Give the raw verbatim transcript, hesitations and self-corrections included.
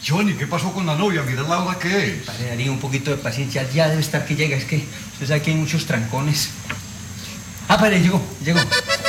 Johnny, ¿qué pasó con la novia? Mira la hora que es. Padre Darío, un poquito de paciencia. Ya debe estar que llega. Es que usted sabe que hay muchos trancones. Ah, padre, llegó, llegó.